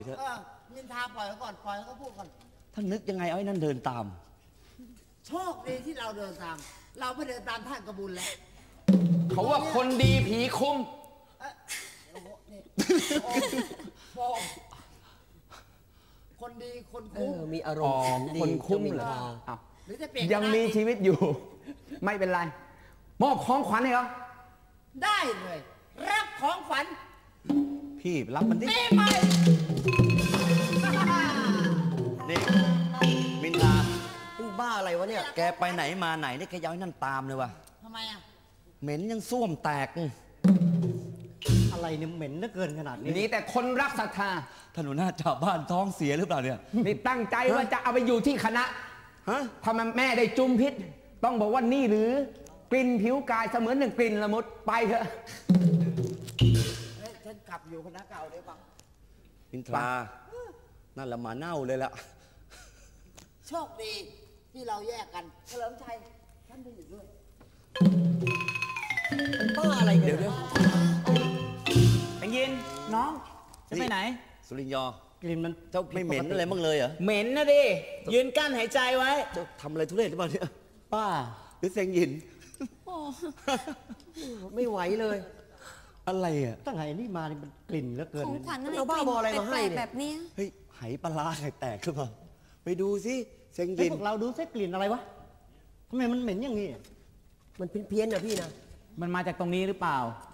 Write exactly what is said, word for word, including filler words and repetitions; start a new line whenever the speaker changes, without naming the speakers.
เออนินทาปล่อยเขาก่อนปล่อยเขาพูดก่อน
ท่านนึกยังไงเอาไอ้นั่นเดินตาม
โชคดีที่เราเดินตามเราไม่เดินตามท่านกระบุญแล้ว
เขาว่าคนดีผีคุ้ม
โอ้โหนี่โอ้คนดีคนคุ้ม
มีอารมณ์
คนคุ้มเหรอ
หรือจะเปลี่ยน
ยังมีชีวิตอยู่ไม่เป็นไรมอบของขวัญให้เขา
ได้เลยรับของขวัญ
พี่รับมันดิ
ปีใหม่
นี่มินทา
มึงบ้าอะไรวะเนี่ย
แกไปไหนมาไหนนี่แกย้ายนั่นตามเลยวะ
ทำไมอ่ะ
เหม็นยังส้วมแตก
อะไรเนี่ยเหม็นเหลือเกินขนาดนี้
นี่แต่คนรักศรัทธา
ท่านหัวหน้าชาวบ้านท้องเสียหรือเปล่าเนี่ย
นี่ตั้งใจว่าจะเอาไปอยู่ที่คณะ
ฮะ
ทำไมแม่ได้จุมพิษต้องบอกว่านี่หรือกลิ่นผิวกายเสมือนหนึ่งกลิ่นละมุดไปเถอะ
ฉันกลับอยู่คณะเก่าได้ปะ
มินทรานั่นละหมาเน่าเลยล่ะ
โชคดีที่เราแยกกันเฉลิมชัยท่านไปอยู่ด้วย
มันบ้าอะไร
เดี๋ยวเดี๋ยว
แตงยินน้องจะไปไหน
สุรินย
กลิ่นมัน
เจ้าไม่เหม็นอะไรบ้างเลยเหรอ
เหม็นนะดิยืนกั้นหายใจไว้
เจ้าทำอะไรทุเรศหรือเปล่าเนี่ย
ป้า
หรือเซงยิน
ไม่ไหวเลย
อะไรอ่ะ
ตั้งไหนี่มานี่มันกลิ่นเหลือเกิน
ของขวัญอะไร
เราบ้าบออะไรมาให้
เนี่ยแบบนี้
เฮ้ยไหปลาไข่แตกหรือเปล่าไปดูสิเซง
ยิ
น
พวกเราดูซิกลิ่นอะไรวะทำไมมันเหม็นอย่างนี้
มันเพี้ยนๆนะพี่นะมันมาจากตรงนี้หรือเปล่า